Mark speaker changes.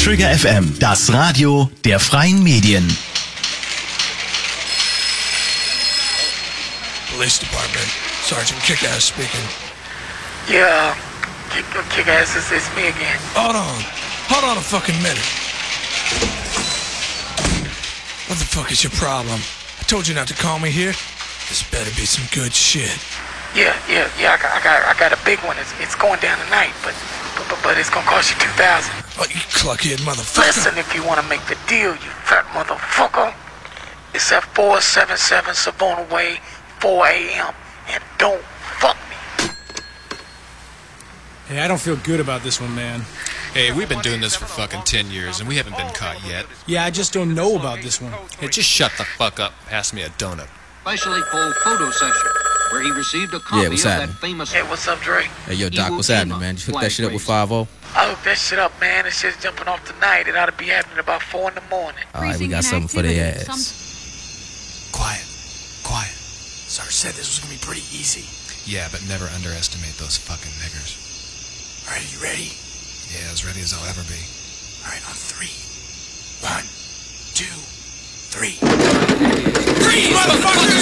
Speaker 1: Trigger FM, das Radio der freien Medien.
Speaker 2: Police Department, Sergeant Kickass speaking.
Speaker 3: Yeah, Kickass, it's me again.
Speaker 2: Hold on a fucking minute. What the fuck is your problem? I told you not to call me here. This better be some good shit.
Speaker 3: Yeah, I got a big one. It's going down tonight, but it's gonna cost you $2,000.
Speaker 2: Oh, you cluckhead motherfucker.
Speaker 3: Listen, if you want to make the deal, you fat motherfucker. It's at 477 Savona Way, 4 a.m. And don't fuck me.
Speaker 4: Hey, I don't feel good about this one, man.
Speaker 5: Hey, we've been doing this for fucking 10 years, and we haven't been caught yet.
Speaker 4: Yeah, I just don't know about this one.
Speaker 5: Hey, just shut the fuck up. Pass me a donut.
Speaker 6: Specially called photo session, where he received a copy of that famous...
Speaker 3: Hey, what's up, Dre?
Speaker 7: Hey, yo, Doc, what's happening, man? Did you hook that shit up with 5-0?
Speaker 3: I hooked that shit up, man. This shit's jumping off tonight. It ought to be happening about 4 in the morning.
Speaker 7: All right, we got something for their ass.
Speaker 2: Quiet. Sir said this was gonna be pretty easy.
Speaker 5: Yeah, but never underestimate those fucking niggers.
Speaker 2: Alright, you ready?
Speaker 5: Yeah, as ready as I'll ever be.
Speaker 2: Alright, on 3. 1, 2, 3. Freeze, motherfucker!